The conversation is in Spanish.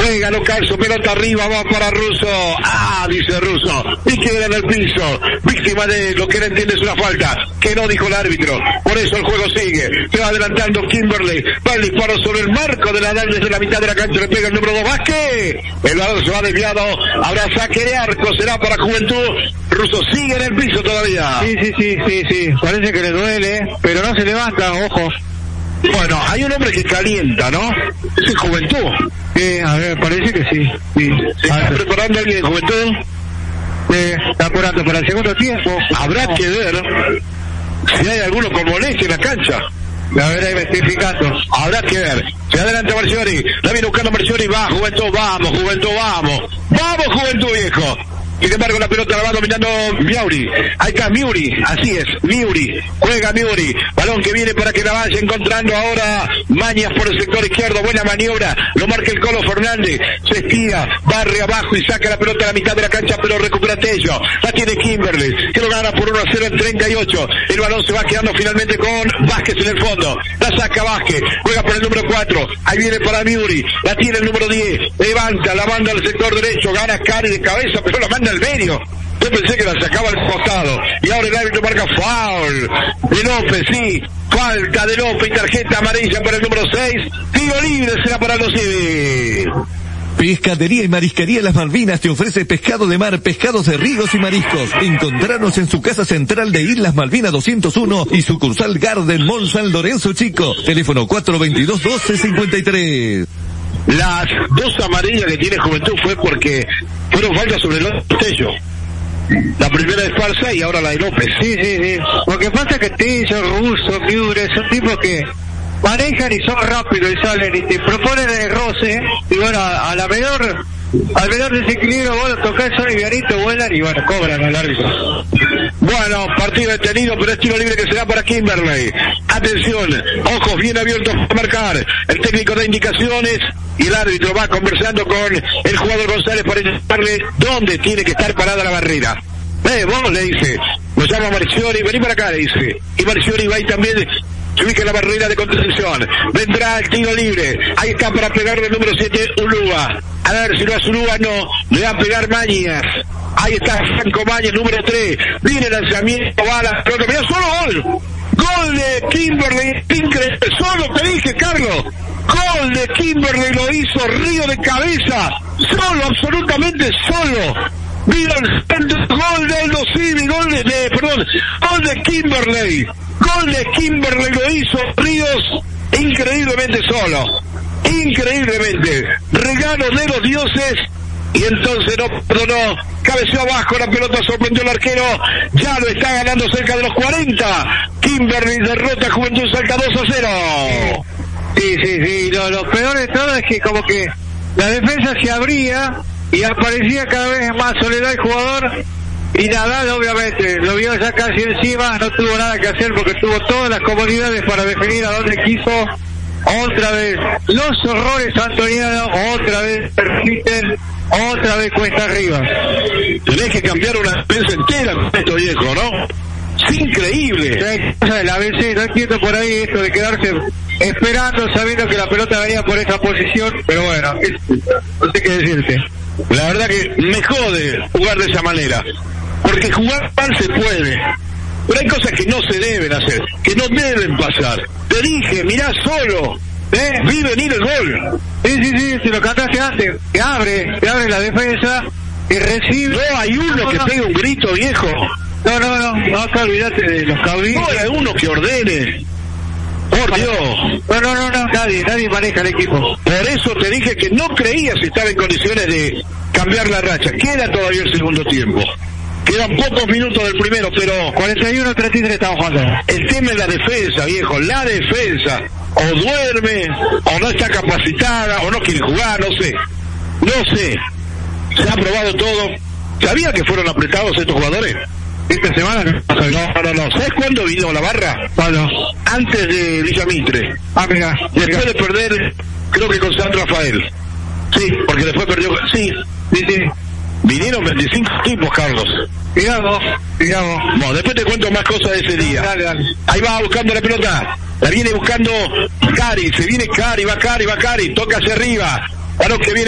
Juega, no calzo, pelota arriba, va para Russo. Dice Russo. Y queda en el piso. Víctima de lo que él entiende es una falta. Que no dijo el árbitro. Por eso el juego sigue. Se va adelantando Kimberley. Va el disparo sobre el marco de la desde la mitad de la cancha. Le pega el número 2 Vázquez. El balón se va desviado. Habrá saque de arco. Será para Juventud. Russo sigue en el piso todavía. Sí. Parece que le duele, pero no se levanta, ojo. Bueno, hay un hombre que calienta, ¿no? Es Juventud. A ver, parece que sí. ¿Se está preparando alguien de Juventud? Está apurando para el segundo tiempo. Habrá que ver si hay alguno con molestia en la cancha. La verdad, investificando. Habrá que ver. Se adelanta Marciori. La viene buscando Marciori. Va, Juventud, vamos, Juventud, vamos. Vamos, Juventud, viejo. Sin embargo, la pelota la va dominando Miuri. Ahí está Miuri, así es, Miuri. Juega Miuri. Balón que viene para que la vaya encontrando ahora Mañas por el sector izquierdo. Buena maniobra. Lo marca el Colo Fernández. Se estira, barre abajo y saca la pelota a la mitad de la cancha, pero recupera Tello. La tiene Kimberley, que lo gana por 1-0 en 38. El balón se va quedando finalmente con Vázquez en el fondo. La saca Vázquez. Juega por el número 4. Ahí viene para Miuri. La tiene el número 10. Levanta, la manda al sector derecho. Gana Cari de cabeza, pero la manda al medio. Yo pensé que la sacaba al costado. Y ahora el árbitro marca foul de López, sí. Falta de López y tarjeta amarilla para el número 6. Tiro libre será para los civiles. Pescadería y Marisquería Las Malvinas te ofrece pescado de mar, pescados de ríos y mariscos. Encontranos en su casa central de Islas Malvinas 201 y sucursal Garden Mall San Lorenzo Chico. Teléfono 422-1253. Las dos amarillas que tiene Juventud fue porque fueron faltas sobre el Tello. La primera es falsa y ahora la de López. Sí. Lo que pasa es que Tello, Russo, Miure son tipos que manejan y son rápidos y salen y te proponen el roce. Y bueno, al menor desequilibrio, bueno, tocás son livianito, vuelan y bueno, cobran al árbitro. Bueno, partido detenido, pero es tiro libre que será para Kimberley. Atención, ojos bien abiertos para marcar. El técnico da indicaciones y el árbitro va conversando con el jugador González para indicarle dónde tiene que estar parada la barrera. Vos, le dice, lo llama Marciori, vení para acá, le dice. Y Marciori va y también se ubica en la barrera de contención. Vendrá el tiro libre. Ahí está para pegarle el número 7, Ulúa. A ver si no es Ulúa, no. Le va a pegar Mañas. Ahí está Franco Mañas, número 3. Viene el lanzamiento, bala. Pero mira, solo gol. Gol de Kimberley. Increíble. Solo te dije, Carlos. Gol de Kimberley lo hizo Río de cabeza. Solo, absolutamente solo. Vino el gol de Aldo Civi, gol de Kimberley. Gol de Kimberley lo hizo Ríos increíblemente solo. Increíblemente. Regalo de los dioses. Y entonces no perdonó. Cabeció abajo, la pelota sorprendió al arquero. Ya lo está ganando cerca de los 40. Kimberley derrota a Juventud Salta 2-0. Sí. Lo peor de todo es que como que la defensa se abría y aparecía cada vez más soledad el jugador. Y Nadal obviamente lo vio ya casi encima, no tuvo nada que hacer porque tuvo todas las comodidades para definir a donde quiso. Otra vez los horrores antonianos, otra vez persisten, otra vez cuesta arriba. Tenés que cambiar una defensa entera con esto, viejo, ¿no? Es increíble. La ABC, no entiendo por ahí esto de quedarse esperando sabiendo que la pelota venía por esa posición, pero bueno, no sé qué decirte. La verdad que me jode jugar de esa manera, porque jugar mal se puede, pero hay cosas que no se deben hacer, que no deben pasar. Te dije, mirá solo, vi venir el gol. Sí, si lo cantaste antes, te abre la defensa y recibe. No, hay uno que pega un grito, viejo. No, te olvidaste de los caudillos. No, hay uno que ordene. Por Dios. No, nadie maneja el equipo. Por eso te dije que no creía si estaba en condiciones de cambiar la racha. Queda todavía el segundo tiempo. Quedan pocos minutos del primero, pero 41-33 estamos jugando. El tema es la defensa, viejo. La defensa. O duerme, o no está capacitada, o no quiere jugar, no sé. Se ha probado todo. ¿Sabía que fueron apretados estos jugadores? Esta semana no. ¿Sabes cuándo vino la barra? ¿Cuándo? Antes de Villa Mitre. Mira. Después de perder, creo que con San Rafael. Sí, porque después perdió. Sí. Vinieron 25 tipos, Carlos. Mirá vos. Bueno, después te cuento más cosas de ese día. Dale. Ahí va buscando la pelota. La viene buscando Cari. Se viene Cari, va Cari. Toca hacia arriba. Balón que viene